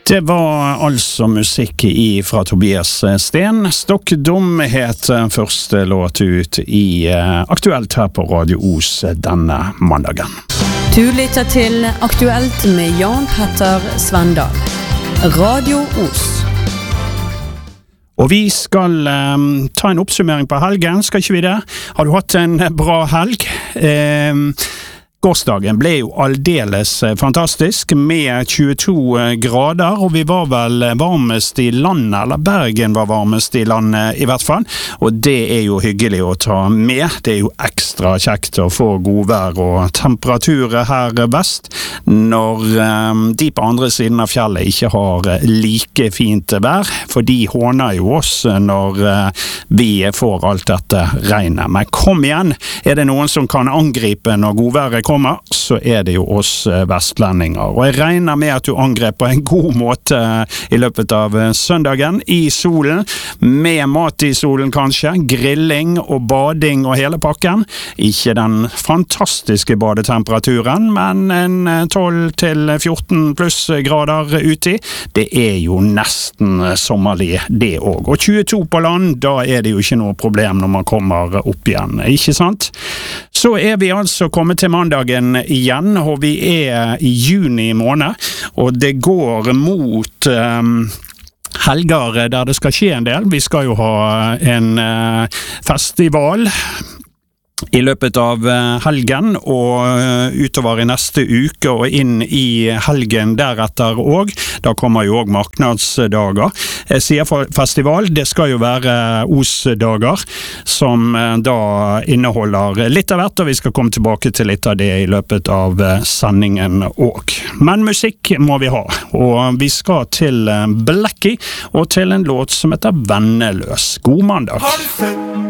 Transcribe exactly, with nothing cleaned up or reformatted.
Det var altså musikk i fra Tobias Sten. Stokkdom het første låt ut i Aktuelt her på Radio Os denne mandagen. Du lytter til Aktuelt med Jan Petter Svendal. Radio Os. Og vi skal um, ta en oppsummering på helgen, skal ikke vi det? Har du hatt en bra helg? Um, Gårsdagen ble jo aldeles fantastisk med tjueto grader, og vi var vel varmest i landet, eller Bergen var varmest i landet i hvert fall, og det er jo hyggelig å ta med. Det er jo ekstra kjekt å få god vær og temperaturer her vest, når um, de på andre siden av fjellet ikke har like fint vær, for de håner jo oss når uh, vi får alt dette regnet. Men kom igjen, er det noen som kan angripe når godværet kommer? kommer, så er det jo oss vestlendinger. Og jeg regner med at du angrep på en god måte i løpet av søndagen i solen, med mat i solen kanskje, grilling og bading og hele pakken. Ikke den fantastiske badetemperaturen, men en tolv til fjorten pluss grader uti. Det er jo nesten sommerlig det også. Og tjueto på land, da er det jo ikke noe problem når man kommer opp igjen, ikke sant? Så er vi altså kommet til mandagen igjen, og vi er i juni måned, og det går mot um, helger der det skal skje en del. Vi skal jo ha en uh, festival i løpet av helgen og utover i neste uke og inn i helgen deretter også. Da kommer jo også marknadsdager. Jeg sier festival, det skal jo være Os-dager som da inneholder litt av hvert, og vi skal komme tilbake til litt av det i løpet av sendingen også. Men musikk må vi ha, og vi skal til Blackie og til en låt som heter Venneløs. God mandag!